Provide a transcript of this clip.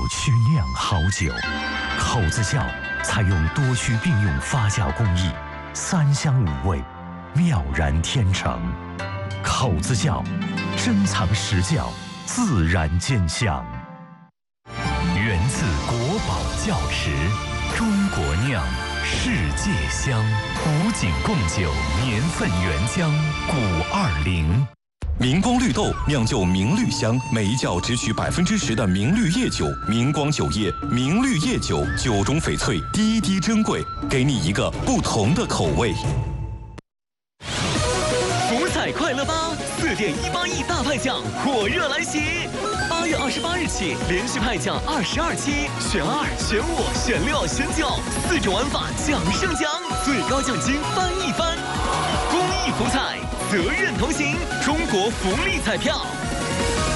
曲酿好酒，口子窖采用多区并用发酵工艺，3香5味，妙然天成。口子窖，珍藏实窖，自然见香。源自国宝窖池，中国酿，世界香。古井贡酒年份原浆520。 明光绿豆酿就明绿香，每一窖只取10%的明绿叶酒。明光酒业明绿叶酒，酒中翡翠，滴滴珍贵，给你一个不同的口味。 福彩快乐吧，4.18亿大派奖火热来袭！8月28日起，连续派奖22期，选2、选5、选6、选9，4种玩法奖胜奖，最高奖金翻一番。公益福彩，责任同行，中国福利彩票。